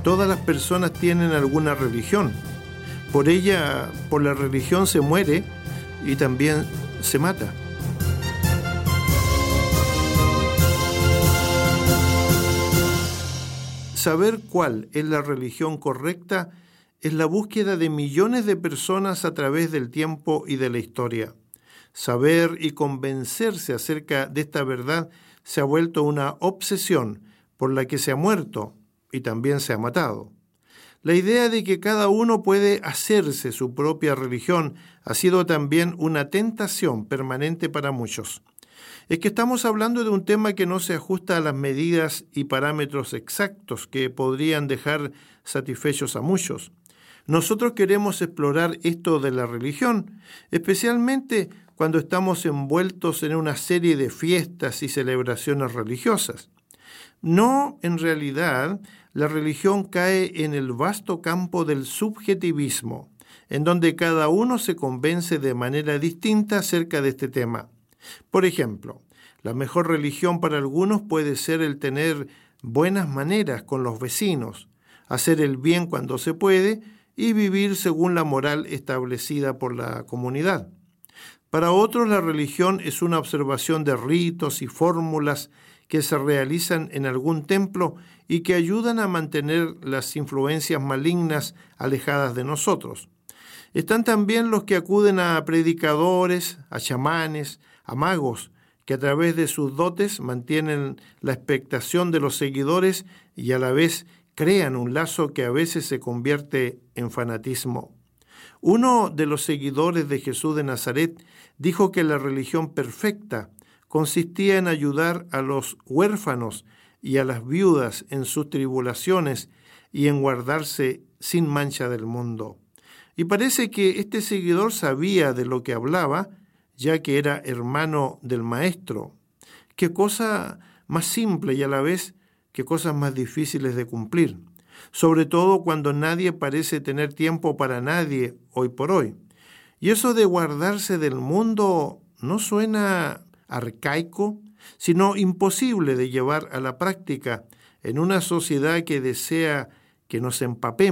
Todas las personas tienen alguna religión. Por ella, por la religión se muere y también se mata. Saber cuál es la religión correcta es la búsqueda de millones de personas a través del tiempo y de la historia. Saber y convencerse acerca de esta verdad se ha vuelto una obsesión por la que se ha muerto y también se ha matado. La idea de que cada uno puede hacerse su propia religión ha sido también una tentación permanente para muchos. Es que estamos hablando de un tema que no se ajusta a las medidas y parámetros exactos que podrían dejar satisfechos a muchos. Nosotros queremos explorar esto de la religión, especialmente cuando estamos envueltos en una serie de fiestas y celebraciones religiosas. No, en realidad, la religión cae en el vasto campo del subjetivismo, en donde cada uno se convence de manera distinta acerca de este tema. Por ejemplo, la mejor religión para algunos puede ser el tener buenas maneras con los vecinos, hacer el bien cuando se puede y vivir según la moral establecida por la comunidad. Para otros, la religión es una observación de ritos y fórmulas que se realizan en algún templo y que ayudan a mantener las influencias malignas alejadas de nosotros. Están también los que acuden a predicadores, a chamanes, a magos, que a través de sus dotes mantienen la expectación de los seguidores y a la vez crean un lazo que a veces se convierte en fanatismo. Uno de los seguidores de Jesús de Nazaret dijo que la religión perfecta consistía en ayudar a los huérfanos y a las viudas en sus tribulaciones y en guardarse sin mancha del mundo. Y parece que este seguidor sabía de lo que hablaba, ya que era hermano del Maestro. Qué cosa más simple y a la vez qué cosas más difíciles de cumplir, sobre todo cuando nadie parece tener tiempo para nadie hoy por hoy. Y eso de guardarse del mundo no suena arcaico, sino imposible de llevar a la práctica en una sociedad que desea que nos empapemos